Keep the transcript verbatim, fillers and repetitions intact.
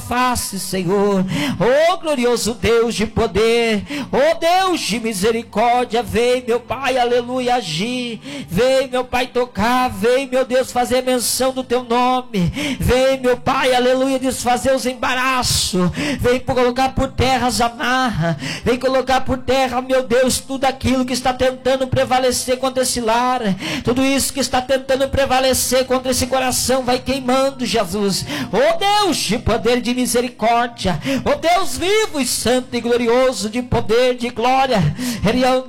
face, Senhor. Oh, glorioso Deus de poder, oh Deus de misericórdia, vem, meu Pai, aleluia, agir. Vem, meu Pai, tocar. Vem, meu Deus, fazer menção do teu nome. Vem, meu Pai, aleluia, desfazer os embaraços. Vem colocar por terra as amarras. Vem colocar por terra, meu Deus, tudo aquilo que está tentando prevalecer contra esse lar. Tudo isso que está tentando prevalecer contra esse coração, vai queimando, Jesus. Oh Deus de poder, de misericórdia. Oh Deus vivo e santo e glorioso, de poder, de glória.